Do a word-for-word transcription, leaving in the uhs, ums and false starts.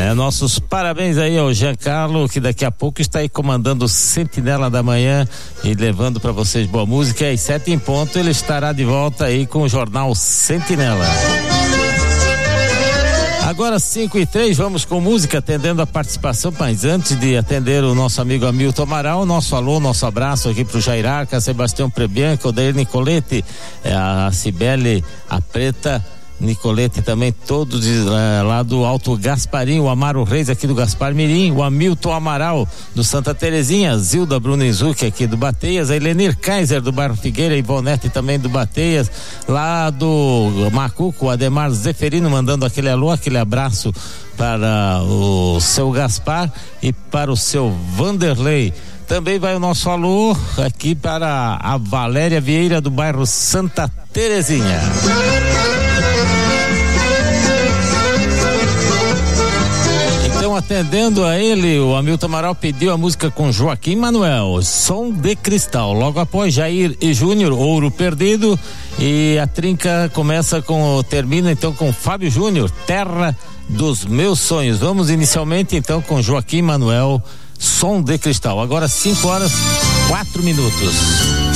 É, nossos parabéns aí ao Giancarlo, que daqui a pouco está aí comandando o Sentinela da Manhã e levando para vocês boa música. E às sete em ponto ele estará de volta aí com o Jornal Sentinela. Agora cinco e três, vamos com música, atendendo a participação, mas antes de atender o nosso amigo Hamilton Amaral, nosso alô, nosso abraço aqui pro Jair Arca, Sebastião Prebianco, Odair Nicolete, a Cibele, a Preta Nicolete também, todos de, uh, lá do Alto Gasparim, o Amaro Reis aqui do Gaspar Mirim, o Hamilton Amaral do Santa Terezinha, a Zilda Brunenzuc aqui do Bateias, a Helenir Kaiser do Bairro Figueira, Ivonete também do Bateias, lá do Macuco, o Ademar Zeferino mandando aquele alô, aquele abraço para o seu Gaspar e para o seu Vanderlei. Também vai o nosso alô aqui para a Valéria Vieira do bairro Santa Terezinha. Então, atendendo a ele, o Hamilton Amaral pediu a música com Joaquim Manuel, Som de Cristal. Logo após, Jair e Júnior, Ouro Perdido. E a trinca começa com, termina então com Fábio Júnior, Terra dos Meus Sonhos. Vamos inicialmente então com Joaquim Manuel, Som de Cristal. Agora cinco horas, quatro minutos.